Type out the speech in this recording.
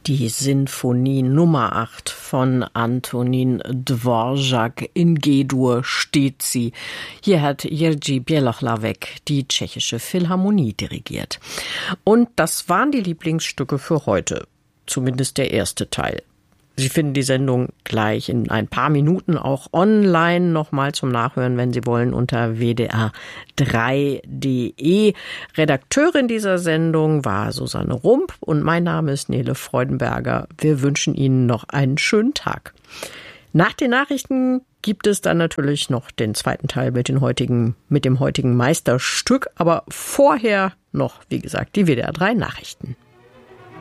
Die Sinfonie Nummer 8 von Antonín Dvořák. In G-Dur steht sie. Hier hat Jiří Bělohlávek die tschechische Philharmonie dirigiert. Und das waren die Lieblingsstücke für heute. Zumindest der erste Teil. Sie finden die Sendung gleich in ein paar Minuten auch online nochmal zum Nachhören, wenn Sie wollen, unter wdr3.de. Redakteurin dieser Sendung war Susanne Rump und mein Name ist Nele Freudenberger. Wir wünschen Ihnen noch einen schönen Tag. Nach den Nachrichten gibt es dann natürlich noch den zweiten Teil mit dem heutigen Meisterstück, aber vorher noch, wie gesagt, die WDR 3 Nachrichten.